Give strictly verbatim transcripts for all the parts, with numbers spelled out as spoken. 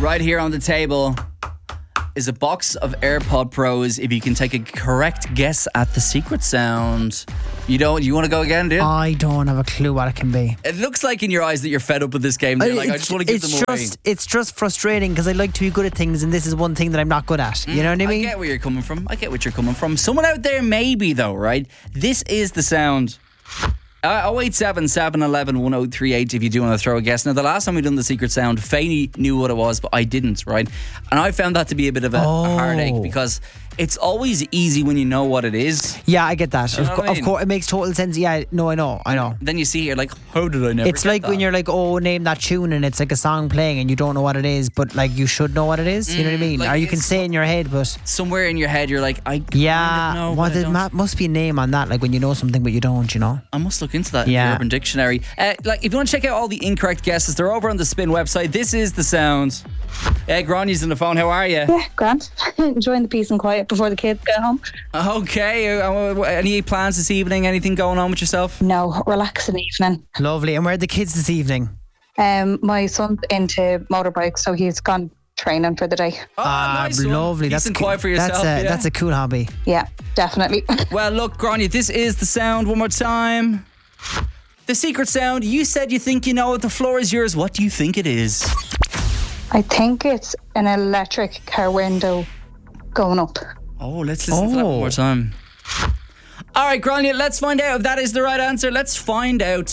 Right here on the table is a box of AirPod Pros. If you can take a correct guess at the secret sound. You don't, you want to go again, do you? I don't have a clue what it can be. It looks like in your eyes that you're fed up with this game. You're like, I just want to give it's them away. just, It's just frustrating because I like to be good at things and this is one thing that I'm not good at. You know what I mean? I get where you're coming from. I get what you're coming from. Someone out there maybe though, right? This is the sound. Uh, oh eight seven, seven one one, one oh three eight if you do want to throw a guess. Now, the last time we done the secret sound, Faney knew what it was, but I didn't, right? And I found that to be a bit of a, Oh. a heartache because it's always easy when you know what it is. Yeah, I get that. you Of, know co- what I of mean? course, it makes total sense. Yeah, no, I know, I know. Then you see, you're like, how did I never It's get like that? when you're like, oh, name that tune, and it's like a song playing, and you don't know what it is, but like you should know what it is. You know what I mean? like or you can it's- say in your head, but Somewhere in your head, you're like, I kind yeah, of know, what but I it don't. ma- must be a name on that. Like when you know something but you don't, you know. I must look into that in Yeah. the Urban Dictionary. Uh, like, if you want to check out all the incorrect guesses, they're over on the Spin website. This is the sound. Uh, Granny's on the phone. How are you? Yeah, grand. Enjoying the peace and quiet before the kids get home. Okay. Uh, any plans this evening? Anything going on with yourself? No, relaxing evening. Lovely. And where are the kids this evening? Um, my son's into motorbikes, so he's gone training for the day. Oh, Ah, nice one. lovely. Peace That's and coo- quiet for yourself. That's a, yeah? that's a cool hobby. Yeah, definitely. Well, look, Grania, this is the sound. One more time. The secret sound. You said you think you know it. The floor is yours. What do you think it is? I think it's an electric car window going up. Oh, let's listen to that one Oh. more time. All right, Grania, let's find out if that is the right answer. Let's find out.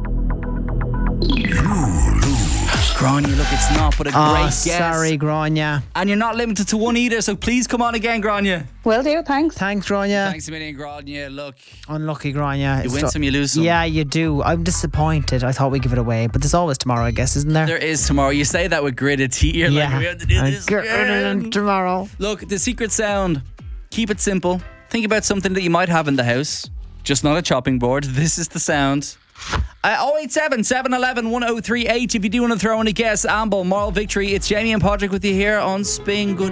Grania, look, it's not, but a Oh, great guess. sorry, Grania. And you're not limited to one either, so please come on again, Grania. Will do, thanks. Thanks, Grania. Thanks a million, Grania. Look, Unlucky, Grania. you It's win so- some, you lose some. Yeah, you do. I'm disappointed. I thought we'd give it away, but there's always tomorrow, I guess, isn't there? There is tomorrow. You say that with gritted teeth. You're yeah. like, we have to do I'll this get rid of them again. tomorrow. Look, the secret sound. Keep it simple. Think about something that you might have in the house, just not a chopping board. This is the sound. Uh, oh eight seven, seven one one, one oh three eight if you do want to throw in a guess. Amble, moral victory. It's Jamie and Patrick with you here on Spin. Good